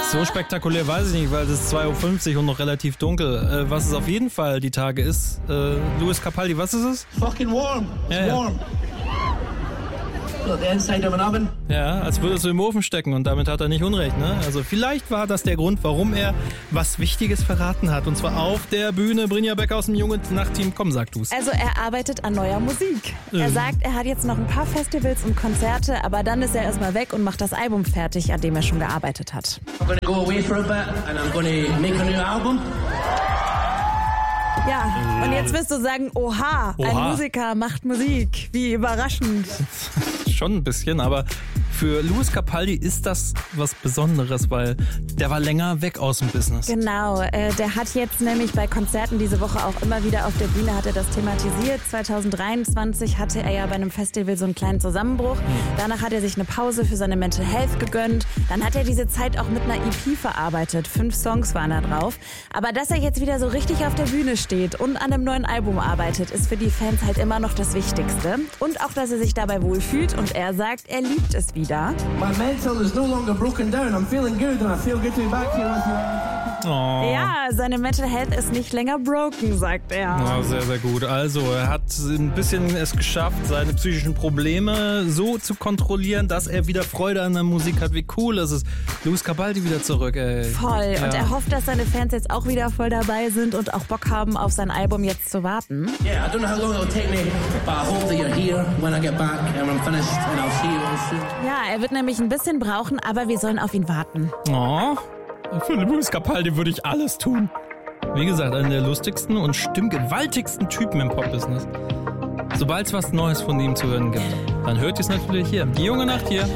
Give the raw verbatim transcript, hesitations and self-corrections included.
So spektakulär weiß ich nicht, weil es ist zwei Uhr fünfzig und noch relativ dunkel. Äh, was es auf jeden Fall die Tage ist, äh, Lewis Capaldi, was ist es? Fucking warm. It's Ja, ja. warm. Look, the inside of an oven. Ja, als würde es so im Ofen stecken und damit hat er nicht Unrecht, ne? Also vielleicht war das der Grund, warum er was Wichtiges verraten hat. Und zwar auf der Bühne. Brinja Beck aus dem Junge Nachtteam, komm, sag du's. Also er arbeitet an neuer Musik. Er Ähm. sagt, er hat jetzt noch ein paar Festivals und Konzerte, aber dann ist er erstmal weg und macht das Album fertig, an dem er schon gearbeitet hat. I'm gonna go away for a bit and I'm gonna make a new album. Ja, und jetzt wirst du sagen, oha, ein Oha. Musiker macht Musik. Wie überraschend. Schon ein bisschen, aber für Lewis Capaldi ist das was Besonderes, weil der war länger weg aus dem Business. Genau, äh, der hat jetzt nämlich bei Konzerten diese Woche auch immer wieder auf der Bühne hat er das thematisiert. zwanzig dreiundzwanzig hatte er ja bei einem Festival so einen kleinen Zusammenbruch. Danach hat er sich eine Pause für seine Mental Health gegönnt. Dann hat er diese Zeit auch mit einer E P verarbeitet. Fünf Songs waren da drauf. Aber dass er jetzt wieder so richtig auf der Bühne steht und an einem neuen Album arbeitet, ist für die Fans halt immer noch das Wichtigste. Und auch, dass er sich dabei wohlfühlt. Und er sagt, er liebt es wieder. My mental is no longer broken down. I'm feeling good and I feel good to be back here with you. Oh. Ja, seine Mental Health ist nicht länger broken, sagt er. Ja, sehr, sehr gut. Also, er hat ein bisschen es geschafft, seine psychischen Probleme so zu kontrollieren, dass er wieder Freude an der Musik hat. Wie cool ist es. Lewis Capaldi wieder zurück, ey. Voll. Ja. Und er hofft, dass seine Fans jetzt auch wieder voll dabei sind und auch Bock haben, auf sein Album jetzt zu warten. Yeah, I don't know how long it'll take me, but I hope that you're here when I get back and I'm finished and I'll see you all soon. Ja, er wird nämlich ein bisschen brauchen, aber wir sollen auf ihn warten. Oh, für Lewis Capaldi würde ich alles tun. Wie gesagt, einer der lustigsten und stimmgewaltigsten Typen im Pop-Business. Sobald es was Neues von ihm zu hören gibt, dann hört ihr es natürlich hier. Die junge Nacht hier.